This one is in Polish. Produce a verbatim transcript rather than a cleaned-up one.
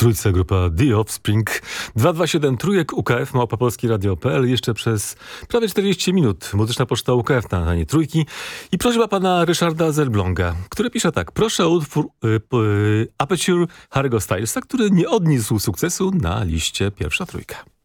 trójce grupa The Offspring. dwa dwa siedem trójek U K F małpa polski radio kropka p l. Jeszcze przez prawie czterdzieści minut muzyczna poczta U K F na antenie trójki. I prośba pana Ryszarda Zerblonga, który pisze tak. Proszę o utwór y, y, Aperture Harry'ego Stylesa, który nie odniósł sukcesu na liście Pierwsza Trójka.